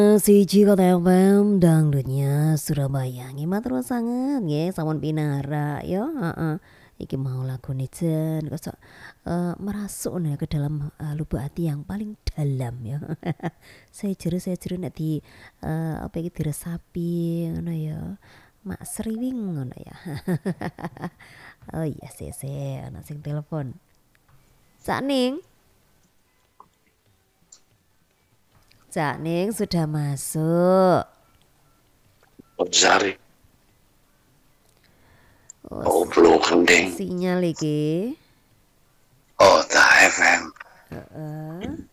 Siji Kota FM dangdutnya Surabaya nggih matur sanget nggih sampun pinara ya, heeh. Iki mau lagu jen kosok merasuk nih ke dalam lubuk hati yang paling dalam ya. Saya jeru nek apa iki diresapi ngono ya. Mak sriwing ngono ya. Oh iya sih ana sing telepon. Cak Ning sudah masuk. Sari. Oh, Belum kending. sinyal iki. Kota FM. Heeh.